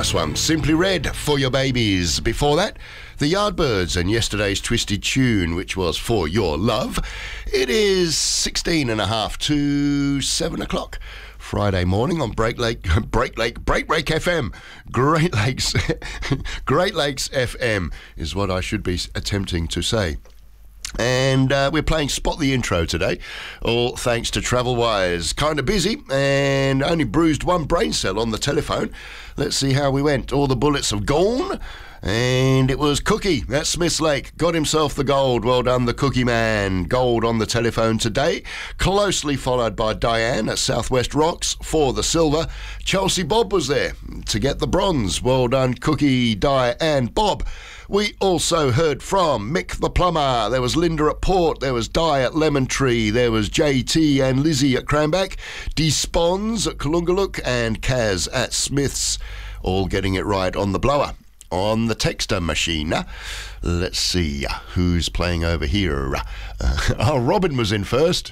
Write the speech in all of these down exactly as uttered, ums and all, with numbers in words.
Nice one. Simply Red, For Your Babies. Before that, the Yardbirds and yesterday's Twisted Tune, which was For Your Love. It is sixteen and a half to seven o'clock. Friday morning on Break Lake, Break Lake, Break Break F M. Great Lakes, Great Lakes F M is what I should be attempting to say. And uh, we're playing Spot the Intro today, all thanks to Travelwise. Kind of busy and only bruised one brain cell on the telephone. Let's see how we went. All the bullets have gone. And it was Cookie at Smiths Lake. Got himself the gold. Well done, the Cookie Man. Gold on the telephone today. Closely followed by Diane at Southwest Rocks for the silver. Chelsea Bob was there to get the bronze. Well done, Cookie, Di and Bob. We also heard from Mick the Plumber. There was Linda at Port. There was Di at Lemon Tree. There was J T and Lizzie at Cranback. Despons at Kalungaluk and Kaz at Smiths. All getting it right on the blower. On the texter machine. Let's see who's playing over here. Uh, oh, Robin was in first.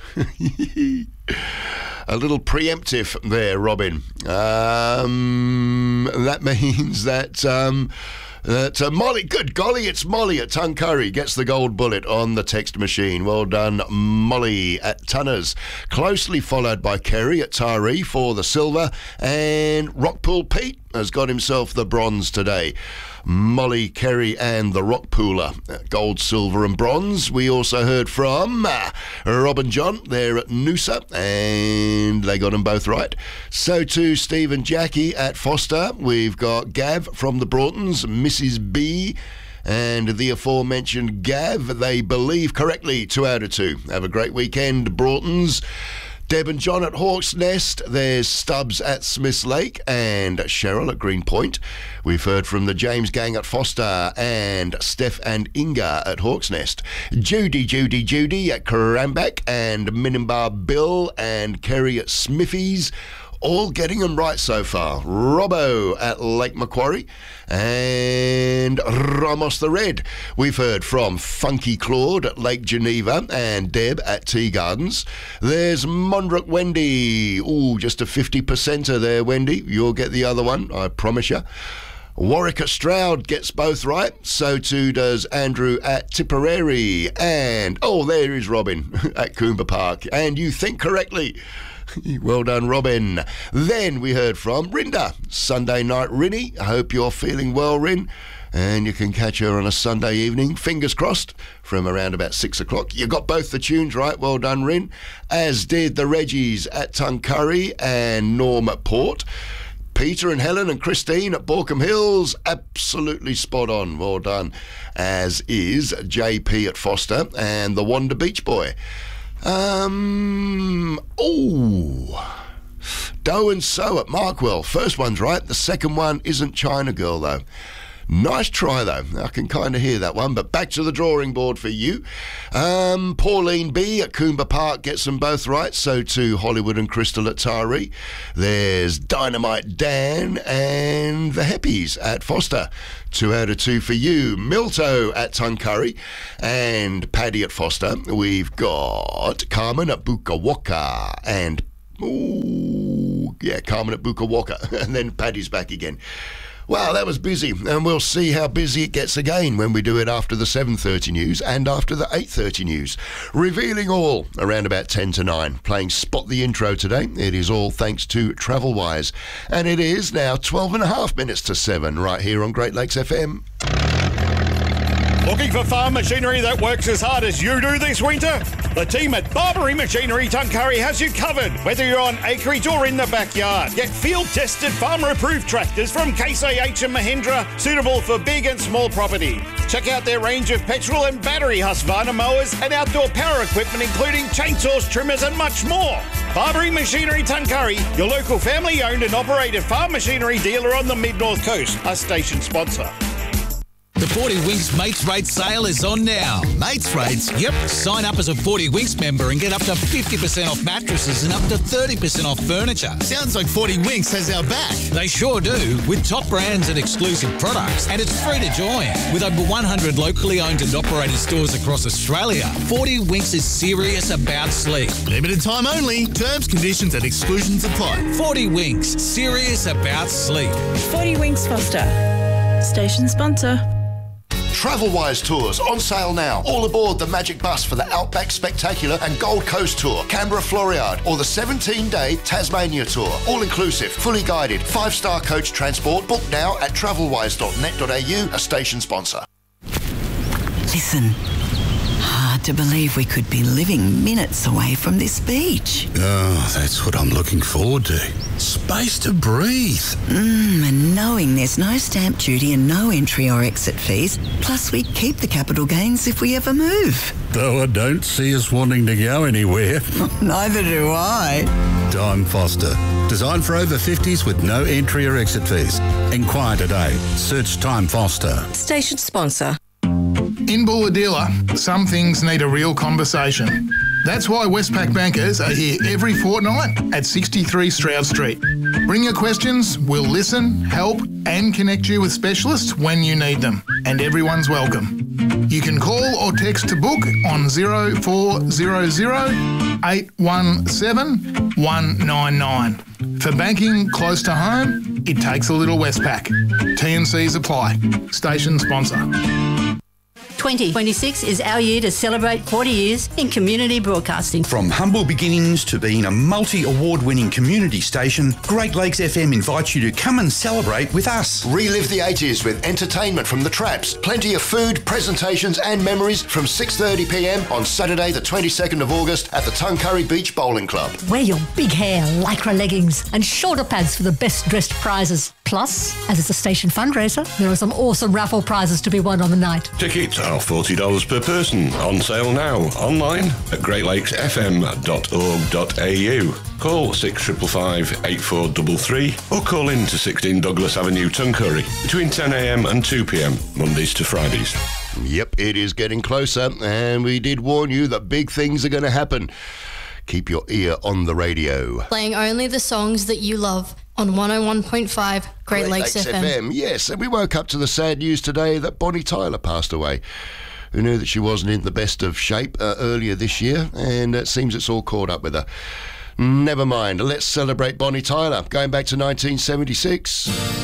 A little preemptive there, Robin. Um, that means that... Um, That uh, Molly, good golly, it's Molly at Tuncurry gets the gold bullet on the text machine. Well done, Molly at Tunners. Closely followed by Kerry at Taree for the silver, and Rockpool Pete has got himself the bronze today. Molly, Kerry and the Rockpooler, gold, silver and bronze. We also heard from uh, Rob and John there at Noosa, and they got them both right. So too Steve and Jackie at Foster. We've got Gav from the Broughtons, Missus B, and the aforementioned Gav. They believe correctly, two out of two. Have a great weekend, Broughtons. Deb and John at Hawk's Nest. There's Stubbs at Smiths Lake and Cheryl at Green Point. We've heard from the James Gang at Foster and Steph and Inga at Hawk's Nest. Judy, Judy, Judy at Cranback and Minimbar Bill and Kerry at Smithies. All getting them right so far. Robbo at Lake Macquarie and Ramos the Red. We've heard from Funky Claude at Lake Geneva and Deb at Tea Gardens. There's Mondrick Wendy. Ooh, just a fifty percenter there, Wendy. You'll get the other one, I promise you. Warwick at Stroud gets both right. So too does Andrew at Tipperary. And, oh, there is Robin at Coomber Park. And you think correctly. Well done, Robin. Then we heard from Rinda. Sunday night, Rinny. I hope you're feeling well, Rin. And you can catch her on a Sunday evening, fingers crossed, from around about six o'clock. You got both the tunes right. Well done, Rin. As did the Reggies at Tuncurry and Norm at Port. Peter and Helen and Christine at Borkham Hills, absolutely spot on. Well done. As is J P at Foster and the Wanda Beach Boy. Um, oh, Doe and So at Markwell. First one's right. The second one isn't China Girl, though. Nice try, though. I can kind of hear that one, but back to the drawing board for you. Um, Pauline B at Coomber Park gets them both right. So too Hollywood and Crystal at Taree. There's Dynamite Dan and the Heppies at Foster. Two out of two for you. Milto at Tuncurry and Paddy at Foster. We've got Carmen at Bukawaka and, ooh, yeah, Carmen at Bukawaka. And then Paddy's back again. Wow, that was busy, and we'll see how busy it gets again when we do it after the seven thirty news and after the eight thirty news. Revealing all around about ten to nine. Playing Spot the Intro today. It is all thanks to Travelwise. And it is now twelve and a half minutes to seven right here on Great Lakes F M. Looking for farm machinery that works as hard as you do this winter? The team at Barbary Machinery Tuncurry has you covered, whether you're on acreage or in the backyard. Get field-tested, farmer-approved tractors from Case A H and Mahindra, suitable for big and small property. Check out their range of petrol and battery Husqvarna mowers and outdoor power equipment, including chainsaws, trimmers and much more. Barbary Machinery Tuncurry, your local family-owned and operated farm machinery dealer on the Mid-North Coast, a station sponsor. The forty Winks Mates Rate sale is on now. Mates Rates? Yep. Sign up as a forty Winks member and get up to fifty percent off mattresses and up to thirty percent off furniture. Sounds like forty Winks has our back. They sure do, with top brands and exclusive products. And it's free to join. With over one hundred locally owned and operated stores across Australia, forty Winks is serious about sleep. Limited time only. Terms, conditions and exclusions apply. forty Winks, serious about sleep. forty Winks Foster. Station sponsor. Travelwise Tours on sale now. All aboard the Magic Bus for the Outback Spectacular and Gold Coast Tour, Canberra Floriade, or the seventeen-day Tasmania Tour. All inclusive, fully guided, five-star coach transport. Book now at travelwise dot net dot a u, a station sponsor. Listen, hard to believe we could be living minutes away from this beach. Oh, that's what I'm looking forward to. Space to breathe. Mmm, and knowing there's no stamp duty and no entry or exit fees, plus we keep the capital gains if we ever move. Though I don't see us wanting to go anywhere. Neither do I. Time Foster. Designed for over fifties with no entry or exit fees. Inquire today. Search Time Foster. Station sponsor. In Bulahdelah, some things need a real conversation. That's why Westpac bankers are here every fortnight at sixty-three Stroud Street. Bring your questions, we'll listen, help and connect you with specialists when you need them. And everyone's welcome. You can call or text to book on zero four zero zero, eight one seven, one nine nine. For banking close to home, it takes a little Westpac. T and Cs apply. Station sponsor. twenty twenty-six is our year to celebrate forty years in community broadcasting. From humble beginnings to being a multi-award-winning community station, Great Lakes F M invites you to come and celebrate with us. Relive the eighties with entertainment from the Traps. Plenty of food, presentations and memories from six thirty p m on Saturday the twenty-second of August at the Tuncurry Beach Bowling Club. Wear your big hair, lycra leggings and shoulder pads for the best dressed prizes. Plus, as it's a station fundraiser, there are some awesome raffle prizes to be won on the night. Tickets are forty dollars per person. On sale now. Online at great lakes f m dot org dot a u. Call six five five, eight four three three or call in to sixteen Douglas Avenue, Tuncurry between ten a m and two p m, Mondays to Fridays. Yep, it is getting closer, and we did warn you that big things are going to happen. Keep your ear on the radio. Playing only the songs that you love on one oh one point five Great, Great Lakes, Lakes F M. F M. Yes, and we woke up to the sad news today that Bonnie Tyler passed away. Who knew that she wasn't in the best of shape uh, earlier this year, and it seems it's all caught up with her. Never mind, let's celebrate Bonnie Tyler, going back to nineteen seventy-six.